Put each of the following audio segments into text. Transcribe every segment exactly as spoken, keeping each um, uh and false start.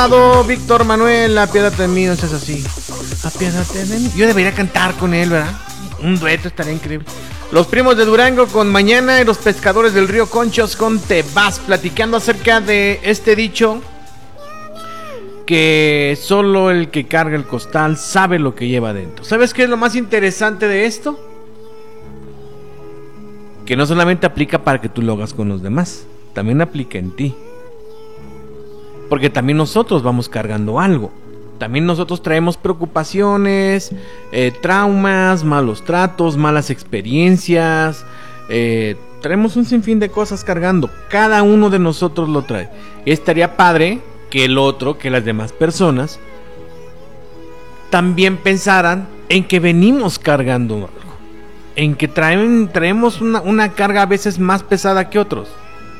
amado Víctor Manuel, apiádate de mí, no seas así. Apiádate de mí. Yo debería cantar con él, ¿verdad? Un dueto estaría increíble. Los primos de Durango con Mañana y los pescadores del río Conchos con Te Vas, platicando acerca de este dicho que solo el que carga el costal sabe lo que lleva adentro. ¿Sabes qué es lo más interesante de esto? Que no solamente aplica para que tú lo hagas con los demás, también aplica en ti. Porque también nosotros vamos cargando algo. También nosotros traemos preocupaciones, eh, traumas, malos tratos, malas experiencias. Eh, traemos un sinfín de cosas cargando. Cada uno de nosotros lo trae. Estaría padre que el otro, que las demás personas, también pensaran en que venimos cargando algo. En que traen, traemos una, una carga a veces más pesada que otros.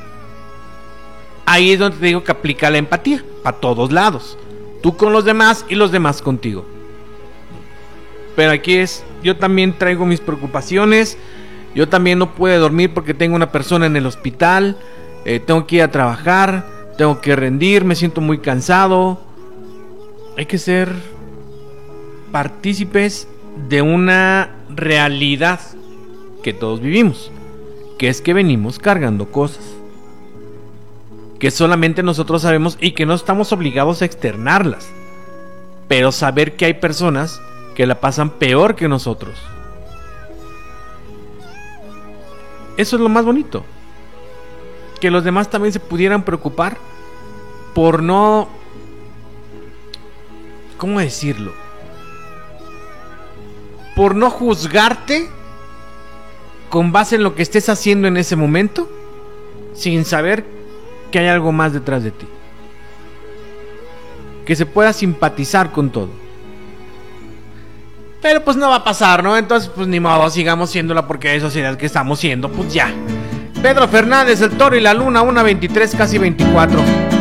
Ahí es donde te digo que aplica la empatía, para todos lados. Tú con los demás y los demás contigo. Pero aquí es, yo también traigo mis preocupaciones. Yo también no puedo dormir porque tengo una persona en el hospital. Eh, tengo que ir a trabajar, tengo que rendir, me siento muy cansado. Hay que ser partícipes de una realidad que todos vivimos, que es que venimos cargando cosas que solamente nosotros sabemos y que no estamos obligados a externarlas, pero saber que hay personas que la pasan peor que nosotros. Eso es lo más bonito, que los demás también se pudieran preocupar por no, ¿cómo decirlo? Por no juzgarte con base en lo que estés haciendo en ese momento, sin saber que hay algo más detrás de ti, que se pueda simpatizar con todo. Pero pues no va a pasar, ¿no? Entonces pues ni modo, sigamos siendo la porquería de sociedad que estamos siendo, pues ya. Pedro Fernández, el Toro y la Luna, una veintitrés, casi veinticuatro.